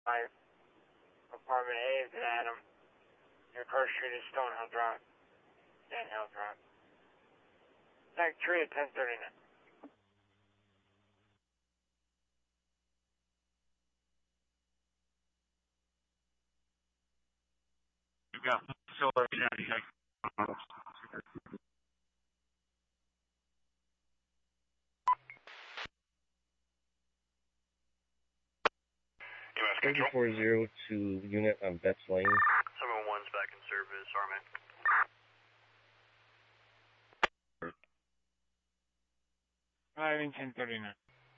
My apartment A is at Adam. Your first street is Stonehill Drive. Sandhill Drive. Tag 3 at 1039. You got solar energy. US Control. 3402 unit on Betts Lane. 701's back in service, Armin. Driving 1039.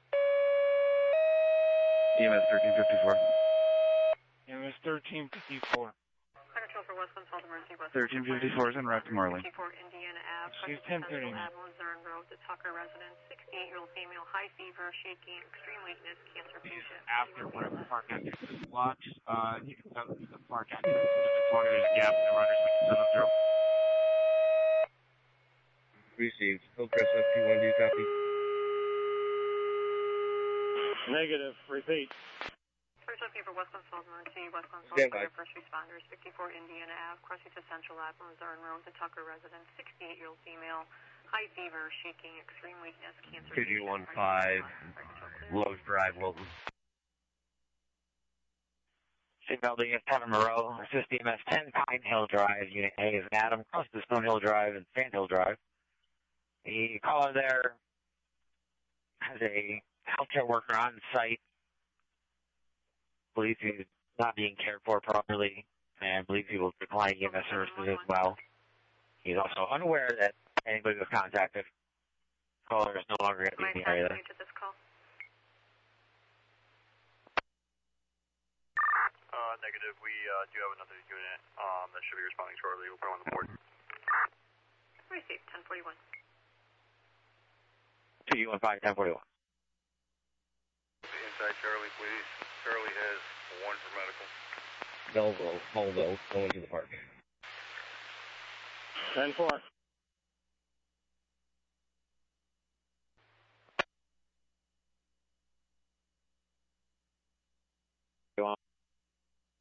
EMS 1354. EMS 1354. Control for West Consult Emergency West. 1354 is en route to Marley. 54 Indiana Ave. She's 1039. Admiral Zern Road, the Tucker residence. 68-year-old female, high fever, shaking, extreme weakness, cancer patient. After where the park entrance is blocked, you can tell the park entrance. As long as there's a gap in the runners, we can send them through. Received. Hillcrest FP1, do you copy? Negative. Repeat. First looking for West Consult Emergency, West Consult Stand for by. your first responders. 54 Indiana Ave, crossing to Central Admiral Zern Road, the Tucker residence. 68-year-old female, high fever, shaking, extreme weakness, cancer patient. 2215, Lowe's Drive, Wilton. Signal to Unit 7 Moreau, assist EMS 10 Pine Hill Drive, Unit A is Adam, cross to Stonehill Drive and Sandhill Drive. The caller there has a healthcare worker on site, believes he's not being cared for properly, and believes he will decline EMS services as well. He's also unaware that anybody was contacted. Caller is no longer going to be in the area there. To this call. Negative. We do have another unit that should be responding shortly. We'll put them on the board. Received, 1041. 215 1041. Inside Charlie, please. Charlie has 1 for medical. Belleville, Belleville, going to the park. 10-4.